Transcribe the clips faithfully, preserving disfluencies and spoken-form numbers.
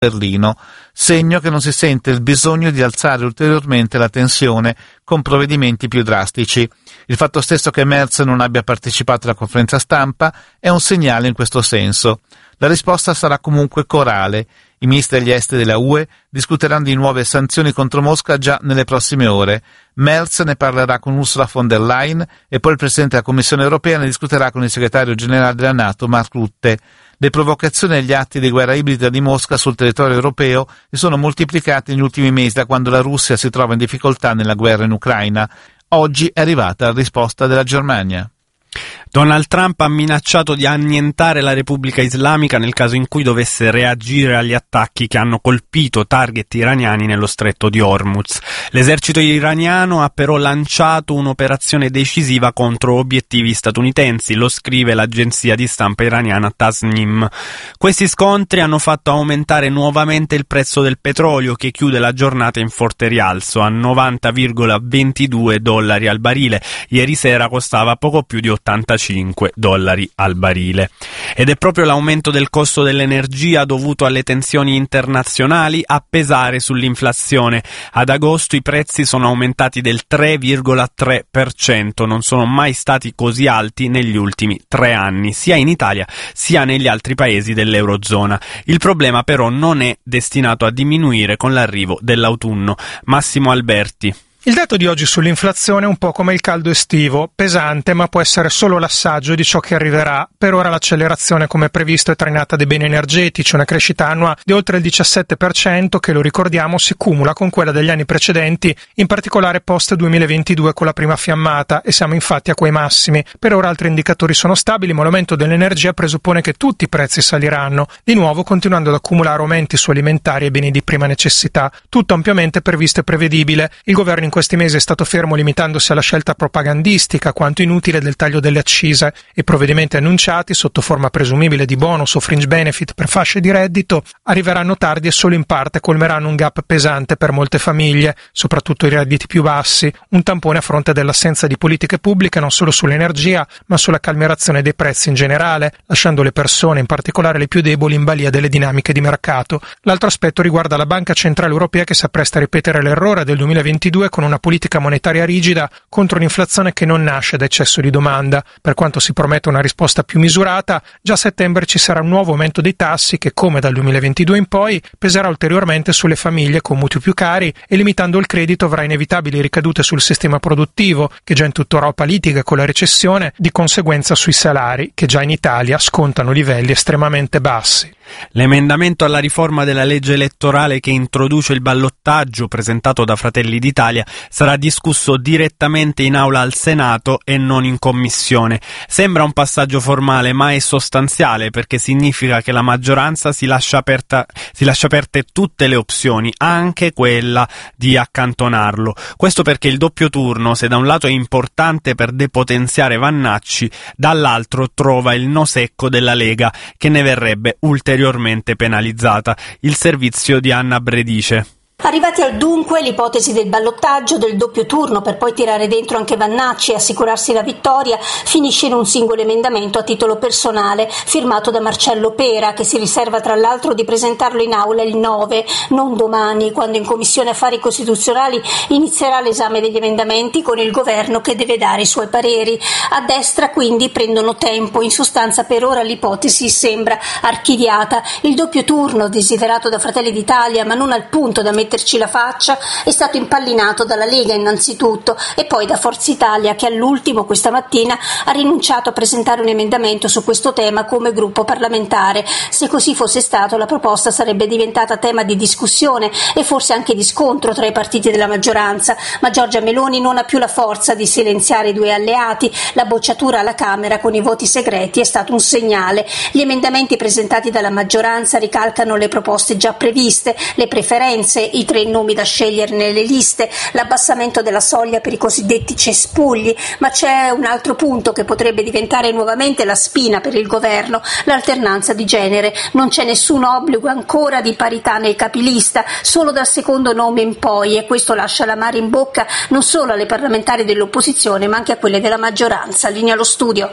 Berlino, segno che non si sente il bisogno di alzare ulteriormente la tensione con provvedimenti più drastici. Il fatto stesso che Merz non abbia partecipato alla conferenza stampa è un segnale in questo senso. La risposta sarà comunque corale. I ministri degli esteri della U E discuteranno di nuove sanzioni contro Mosca già nelle prossime ore. Merz ne parlerà con Ursula von der Leyen e poi il Presidente della Commissione europea ne discuterà con il segretario generale della NATO, Mark Rutte. Le provocazioni e gli atti di guerra ibrida di Mosca sul territorio europeo si sono moltiplicati negli ultimi mesi da quando la Russia si trova in difficoltà nella guerra in Ucraina. Oggi è arrivata la risposta della Germania. Donald Trump ha minacciato di annientare la Repubblica Islamica nel caso in cui dovesse reagire agli attacchi che hanno colpito target iraniani nello stretto di Hormuz. L'esercito iraniano ha però lanciato un'operazione decisiva contro obiettivi statunitensi, lo scrive l'agenzia di stampa iraniana Tasnim. Questi scontri hanno fatto aumentare nuovamente il prezzo del petrolio, che chiude la giornata in forte rialzo a novanta virgola ventidue dollari al barile. Ieri sera costava poco più di ottantacinque dollari al barile. Ed è proprio l'aumento del costo dell'energia dovuto alle tensioni internazionali a pesare sull'inflazione. Ad agosto i prezzi sono aumentati del tre virgola tre per cento, non sono mai stati così alti negli ultimi tre anni, sia in Italia sia negli altri paesi dell'Eurozona. Il problema però non è destinato a diminuire con l'arrivo dell'autunno. Massimo Alberti. Il dato di oggi sull'inflazione è un po' come il caldo estivo, pesante, ma può essere solo l'assaggio di ciò che arriverà. Per ora l'accelerazione come previsto è trainata dai beni energetici, una crescita annua di oltre il diciassette per cento che, lo ricordiamo, si cumula con quella degli anni precedenti, in particolare post duemilaventidue con la prima fiammata, e siamo infatti a quei massimi. Per ora altri indicatori sono stabili, ma l'aumento dell'energia presuppone che tutti i prezzi saliranno, di nuovo continuando ad accumulare aumenti su alimentari e beni di prima necessità, tutto ampiamente previsto e prevedibile. Il governo in questi mesi è stato fermo limitandosi alla scelta propagandistica quanto inutile del taglio delle accise. I provvedimenti annunciati, sotto forma presumibile di bonus o fringe benefit per fasce di reddito, arriveranno tardi e solo in parte colmeranno un gap pesante per molte famiglie, soprattutto i redditi più bassi, un tampone a fronte dell'assenza di politiche pubbliche non solo sull'energia, ma sulla calmerazione dei prezzi in generale, lasciando le persone, in particolare le più deboli, in balia delle dinamiche di mercato. L'altro aspetto riguarda la Banca Centrale Europea, che si appresta a ripetere l'errore del duemilaventidue con una politica monetaria rigida contro un'inflazione che non nasce da eccesso di domanda. Per quanto si promette una risposta più misurata, già a settembre ci sarà un nuovo aumento dei tassi che, come dal duemilaventidue in poi, peserà ulteriormente sulle famiglie con mutui più cari e, limitando il credito, avrà inevitabili ricadute sul sistema produttivo, che già in tutta Europa litiga con la recessione, di conseguenza sui salari, che già in Italia scontano livelli estremamente bassi. L'emendamento alla riforma della legge elettorale che introduce il ballottaggio, presentato da Fratelli d'Italia, sarà discusso direttamente in aula al Senato e non in commissione. Sembra un passaggio formale, ma è sostanziale, perché significa che la maggioranza si lascia aperta, si lascia aperte tutte le opzioni, anche quella di accantonarlo. Questo perché il doppio turno, se da un lato è importante per depotenziare Vannacci, dall'altro trova il no secco della Lega, che ne verrebbe ulteriormente penalizzata. Il servizio di Anna Bredice. Arrivati al dunque, l'ipotesi del ballottaggio, del doppio turno per poi tirare dentro anche Vannacci e assicurarsi la vittoria, finisce in un singolo emendamento a titolo personale firmato da Marcello Pera, che si riserva tra l'altro di presentarlo in aula il nove, non domani, quando in Commissione Affari Costituzionali inizierà l'esame degli emendamenti con il governo che deve dare i suoi pareri. A destra quindi prendono tempo, in sostanza per ora l'ipotesi sembra archiviata. Il doppio turno, desiderato da Fratelli d'Italia ma non al punto da mettere metterci la faccia, è stato impallinato dalla Lega innanzitutto e poi da Forza Italia, che all'ultimo questa mattina ha rinunciato a presentare un emendamento su questo tema come gruppo parlamentare. Se così fosse stato, la proposta sarebbe diventata tema di discussione e forse anche di scontro tra i partiti della maggioranza, ma Giorgia Meloni non ha più la forza di silenziare i due alleati. La bocciatura alla Camera con i voti segreti è stato un segnale. Gli emendamenti presentati dalla maggioranza ricalcano le proposte già previste, le preferenze, i tre nomi da scegliere nelle liste, l'abbassamento della soglia per i cosiddetti cespugli, ma c'è un altro punto che potrebbe diventare nuovamente la spina per il governo: l'alternanza di genere. Non c'è nessun obbligo ancora di parità nel capilista, solo dal secondo nome in poi, e questo lascia l'amaro in bocca non solo alle parlamentari dell'opposizione ma anche a quelle della maggioranza. Linea allo studio.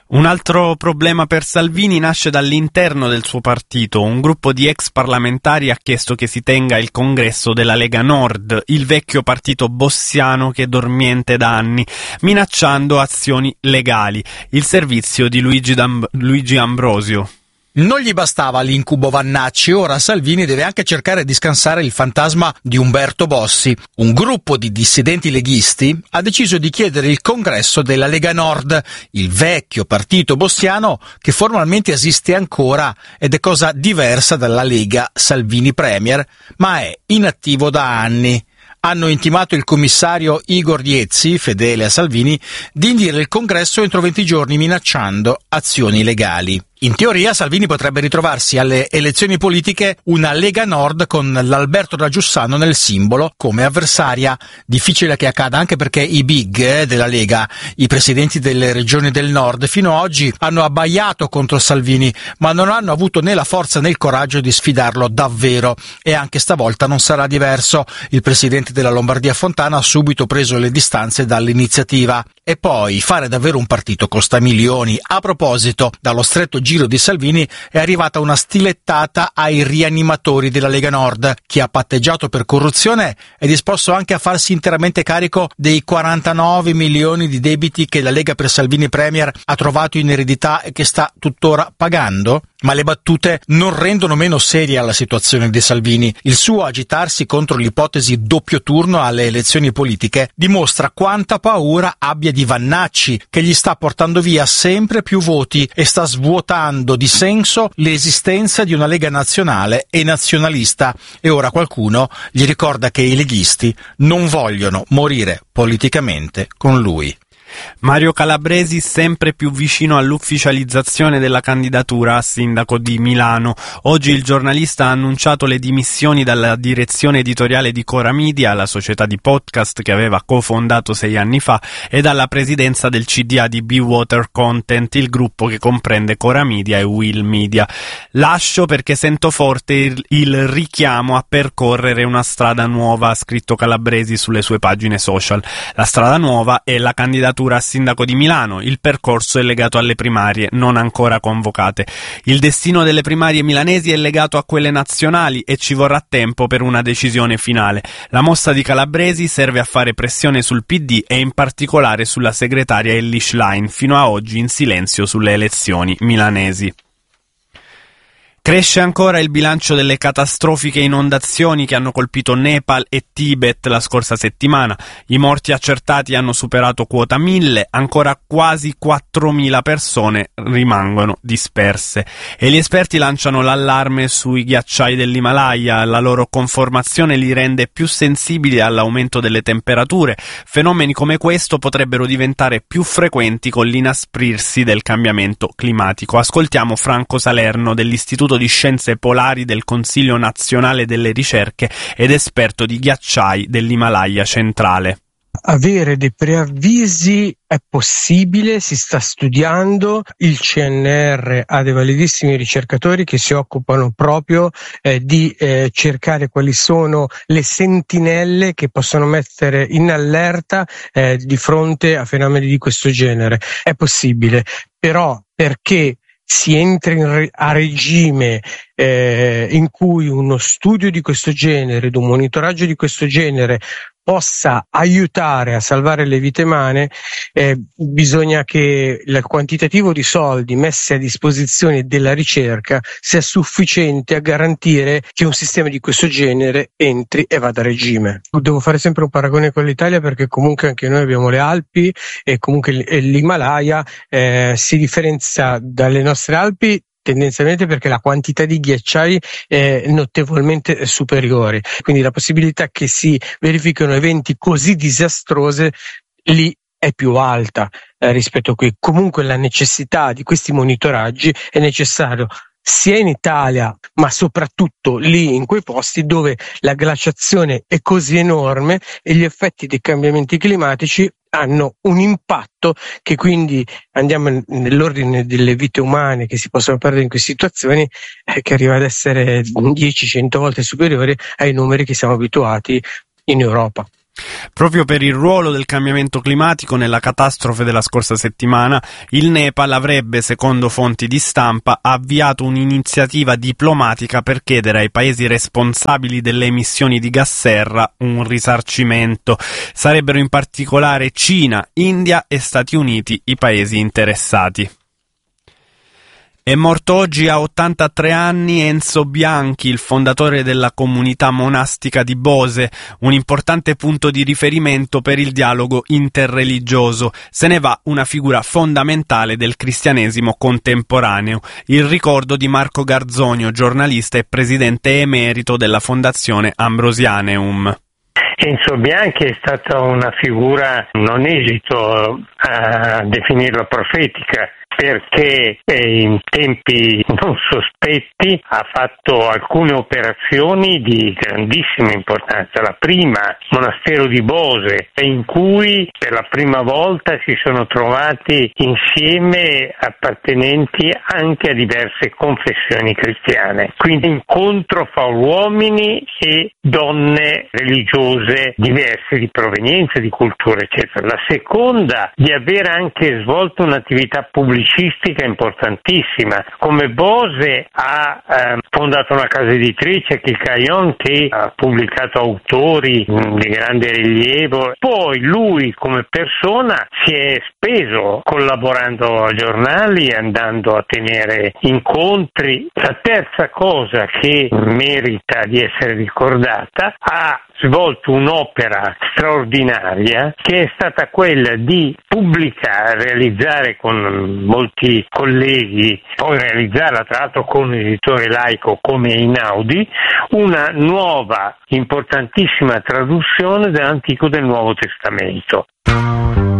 Un altro problema per Salvini nasce dall'interno del suo partito. Un gruppo di ex parlamentari ha chiesto che si tenga il congresso della Lega Nord, il vecchio partito bossiano che è dormiente da anni, minacciando azioni legali. Il servizio di Luigi, D'Am- Luigi Ambrosio. Non gli bastava l'incubo Vannacci, ora Salvini deve anche cercare di scansare il fantasma di Umberto Bossi. Un gruppo di dissidenti leghisti ha deciso di chiedere il congresso della Lega Nord, il vecchio partito bossiano che formalmente esiste ancora ed è cosa diversa dalla Lega Salvini Premier, ma è inattivo da anni. Hanno intimato il commissario Igor Diezzi, fedele a Salvini, di indire il congresso entro venti giorni minacciando azioni legali. In teoria Salvini potrebbe ritrovarsi alle elezioni politiche una Lega Nord con l'Alberto da Giussano nel simbolo come avversaria. Difficile che accada anche perché i big eh, della Lega, i presidenti delle regioni del Nord, fino ad oggi hanno abbaiato contro Salvini, ma non hanno avuto né la forza né il coraggio di sfidarlo davvero. E anche stavolta non sarà diverso. Il presidente della Lombardia Fontana ha subito preso le distanze dall'iniziativa. E poi fare davvero un partito costa milioni. A proposito, dallo stretto giro di Salvini è arrivata una stilettata ai rianimatori della Lega Nord. Chi ha patteggiato per corruzione è disposto anche a farsi interamente carico dei quarantanove milioni di debiti che la Lega per Salvini Premier ha trovato in eredità e che sta tuttora pagando? Ma le battute non rendono meno seria la situazione di Salvini. Il suo agitarsi contro l'ipotesi doppio turno alle elezioni politiche dimostra quanta paura abbia di Vannacci, che gli sta portando via sempre più voti e sta svuotando di senso l'esistenza di una Lega nazionale e nazionalista. E ora qualcuno gli ricorda che i leghisti non vogliono morire politicamente con lui. Mario Calabresi sempre più vicino all'ufficializzazione della candidatura a sindaco di Milano. Oggi il giornalista ha annunciato le dimissioni dalla direzione editoriale di Cora Media, la società di podcast che aveva cofondato sei anni fa, e dalla presidenza del C D A di Be Water Content, il gruppo che comprende Cora Media e Will Media. Lascio perché sento forte il, il richiamo a percorrere una strada nuova, ha scritto Calabresi sulle sue pagine social. La strada nuova è la candidatura a sindaco di Milano. Il percorso è legato alle primarie non ancora convocate. Il destino delle primarie milanesi è legato a quelle nazionali e ci vorrà tempo per una decisione finale. La mossa di Calabresi serve a fare pressione sul P D e in particolare sulla segretaria Elly Schlein, fino a oggi in silenzio sulle elezioni milanesi. Cresce ancora il bilancio delle catastrofiche inondazioni che hanno colpito Nepal e Tibet la scorsa settimana. I morti accertati hanno superato quota mille, ancora quasi quattromila persone rimangono disperse. E gli esperti lanciano l'allarme sui ghiacciai dell'Himalaya. La loro conformazione li rende più sensibili all'aumento delle temperature. Fenomeni come questo potrebbero diventare più frequenti con l'inasprirsi del cambiamento climatico. Ascoltiamo Franco Salerno dell'Istituto di Scienze Polari del Consiglio Nazionale delle Ricerche ed esperto di ghiacciai dell'Himalaya centrale. Avere dei preavvisi è possibile, si sta studiando, il C N R ha dei validissimi ricercatori che si occupano proprio eh, di eh, cercare quali sono le sentinelle che possono mettere in allerta eh, di fronte a fenomeni di questo genere. È possibile, però perché si entra in re- a regime eh, in cui uno studio di questo genere, un monitoraggio di questo genere possa aiutare a salvare le vite umane, eh, bisogna che il quantitativo di soldi messi a disposizione della ricerca sia sufficiente a garantire che un sistema di questo genere entri e vada a regime. Devo fare sempre un paragone con l'Italia perché comunque anche noi abbiamo le Alpi e comunque l'Himalaya eh, si differenzia dalle nostre Alpi tendenzialmente perché la quantità di ghiacciai è notevolmente superiore, quindi la possibilità che si verifichino eventi così disastrosi lì è più alta eh, rispetto a qui. Comunque la necessità di questi monitoraggi è necessario sia in Italia, ma soprattutto lì in quei posti dove la glaciazione è così enorme e gli effetti dei cambiamenti climatici hanno un impatto che quindi andiamo nell'ordine delle vite umane che si possono perdere in queste situazioni eh, che arriva ad essere dieci cento volte superiore ai numeri che siamo abituati in Europa. Proprio per il ruolo del cambiamento climatico nella catastrofe della scorsa settimana, il Nepal avrebbe, secondo fonti di stampa, avviato un'iniziativa diplomatica per chiedere ai paesi responsabili delle emissioni di gas serra un risarcimento. Sarebbero in particolare Cina, India e Stati Uniti i paesi interessati. È morto oggi a ottantatré anni Enzo Bianchi, il fondatore della comunità monastica di Bose, un importante punto di riferimento per il dialogo interreligioso. Se ne va una figura fondamentale del cristianesimo contemporaneo. Il ricordo di Marco Garzonio, giornalista e presidente emerito della Fondazione Ambrosianeum. Enzo Bianchi è stata una figura, non esito a definirla profetica, perché in tempi non sospetti ha fatto alcune operazioni di grandissima importanza. La prima, monastero di Bose, in cui per la prima volta si sono trovati insieme appartenenti anche a diverse confessioni cristiane. Quindi incontro fra uomini e donne religiose diverse di provenienza, di cultura, eccetera. La seconda, di aver anche svolto un'attività pubblicistica importantissima. Come Bose ha eh, fondato una casa editrice, Kikayon, che ha pubblicato autori mh, di grande rilievo. Poi lui come persona si è speso collaborando a giornali, andando a tenere incontri. La terza cosa che merita di essere ricordata, ha svolto un'opera straordinaria che è stata quella di pubblicare, realizzare con molti colleghi, poi realizzarla tra l'altro con un editore laico come Einaudi, una nuova importantissima traduzione dell'Antico e del Nuovo Testamento.